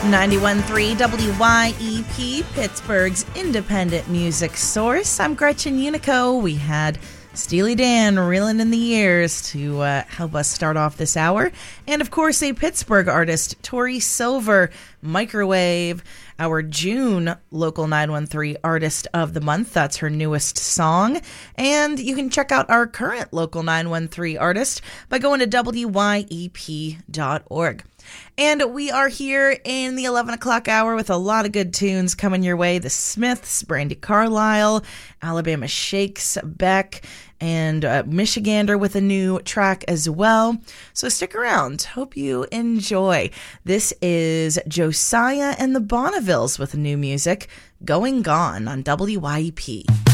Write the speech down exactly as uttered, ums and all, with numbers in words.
ninety-one point three W Y E P, Pittsburgh's independent music source. I'm Gretchen Unico. We had Steely Dan reeling in the years to uh, help us start off this hour. And of course, a Pittsburgh artist, Tori Silver, Microwave, our June local nine one three artist of the month. That's her newest song. And you can check out our current local nine one three artist by going to W Y E P dot org. And we are here in the eleven o'clock hour with a lot of good tunes coming your way. The Smiths, Brandi Carlile, Alabama Shakes, Beck, and uh, Michigander with a new track as well. So stick around. Hope you enjoy. This is Josiah and the Bonnevilles with new music, Going Gone on W Y E P.